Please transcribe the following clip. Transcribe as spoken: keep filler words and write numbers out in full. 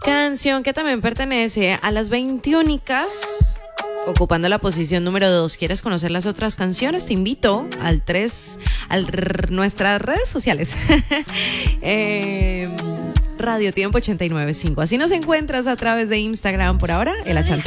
Canción que también pertenece a las veintiúnicas, ocupando la posición número dos. ¿Quieres conocer las otras canciones? Te invito al tres, a nuestras redes sociales. eh, Radio Tiempo ochenta y nueve punto cinco. Así nos encuentras a través de Instagram. Por ahora, el achante.